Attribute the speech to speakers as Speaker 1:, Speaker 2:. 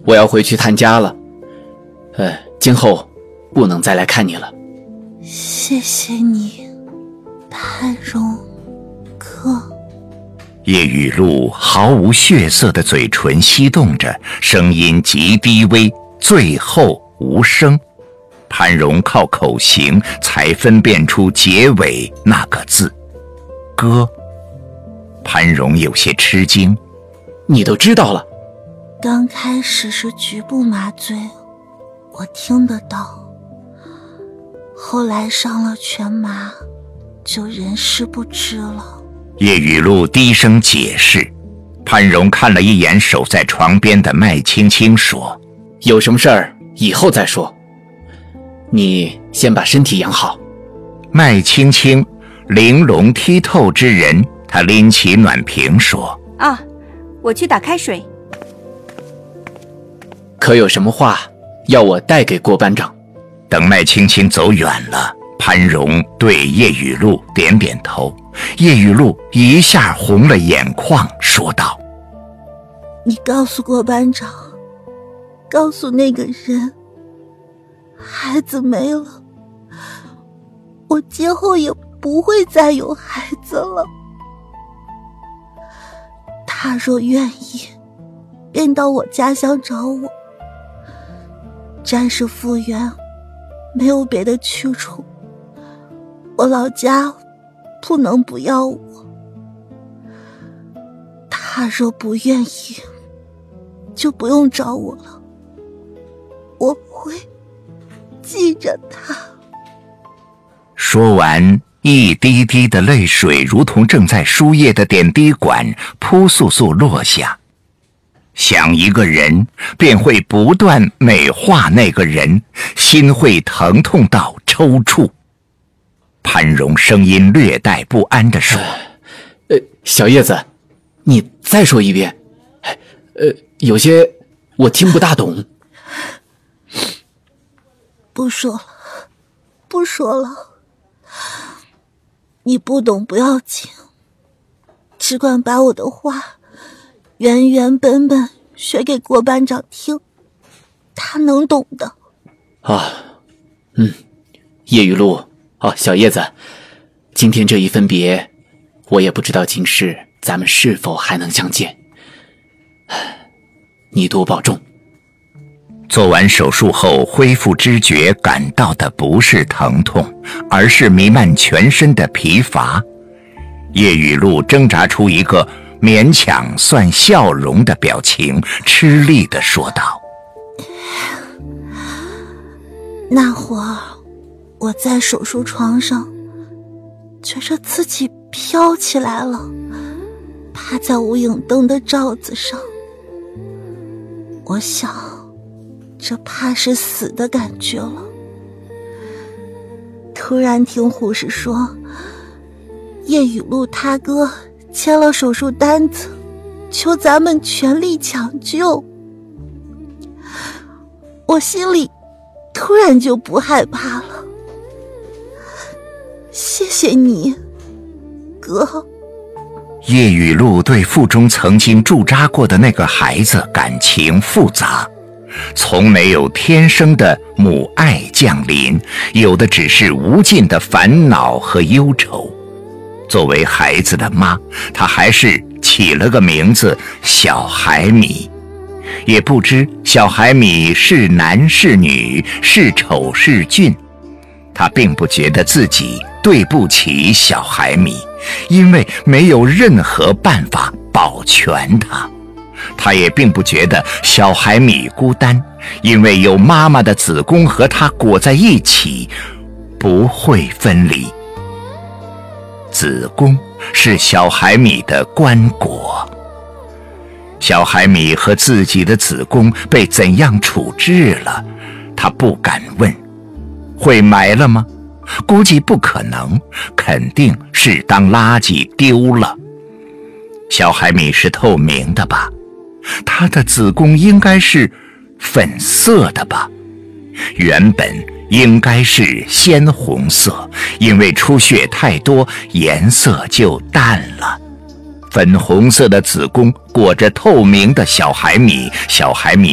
Speaker 1: 我要回去探家了，今后不能再来看你了。
Speaker 2: 谢谢你，潘荣哥。
Speaker 3: 叶雨露毫无血色的嘴唇翕动着，声音极低微，最后无声。潘荣靠口型才分辨出结尾那个字哥。潘荣有些吃惊，
Speaker 1: 你都知道了？
Speaker 2: 刚开始是局部麻醉，我听得到，后来上了全麻，就人事不知了。
Speaker 3: 叶雨露低声解释。潘荣看了一眼守在床边的麦青青，说：
Speaker 1: 有什么事儿以后再说，你先把身体养好。
Speaker 3: 麦青青玲珑剔透之人，她拎起暖瓶说：
Speaker 4: 我去打开水。
Speaker 1: 可有什么话要我带给郭班长？
Speaker 3: 等麦青青走远了，潘荣对叶雨露点点头。叶雨露一下红了眼眶，说道：
Speaker 2: 你告诉郭班长，告诉那个人，孩子没了，我今后也不会再有孩子了。他若愿意，便到我家乡找我。暂时复原，没有别的去处，我老家不能不要我。他若不愿意，就不用找我了，我会记着他。
Speaker 3: 说完，一滴滴的泪水如同正在输液的点滴管，扑簌簌落下。想一个人，便会不断美化那个人，心会疼痛到抽搐。潘荣声音略带不安地说：
Speaker 1: 小叶子，你再说一遍。有些我听不大懂。
Speaker 2: 不说了，不说了。你不懂不要紧，只管把我的话原原本本学给郭班长听，他能懂的。
Speaker 1: 叶雨露，小叶子，今天这一分别，我也不知道今世咱们是否还能相见。你多保重。
Speaker 3: 做完手术后恢复知觉，感到的不是疼痛，而是弥漫全身的疲乏。叶雨露挣扎出一个勉强算笑容的表情，吃力地说道：
Speaker 2: 那会儿我在手术床上，觉着自己飘起来了，趴在无影灯的罩子上。我想这怕是死的感觉了。突然听护士说，叶雨露他哥签了手术单子，求咱们全力抢救。我心里突然就不害怕了。谢谢你，哥。
Speaker 3: 叶雨露对腹中曾经驻扎过的那个孩子感情复杂，从没有天生的母爱降临，有的只是无尽的烦恼和忧愁。作为孩子的妈，她还是起了个名字小海米，也不知小海米是男是女，是丑是俊。她并不觉得自己对不起小海米，因为没有任何办法保全她。她也并不觉得小海米孤单，因为有妈妈的子宫和她裹在一起，不会分离。子宫是小海米的棺椁，小海米和自己的子宫被怎样处置了，她不敢问。会埋了吗？估计不可能，肯定是当垃圾丢了。小海米是透明的吧？她的子宫应该是粉色的吧？原本应该是鲜红色，因为出血太多，颜色就淡了。粉红色的子宫裹着透明的小海米，小海米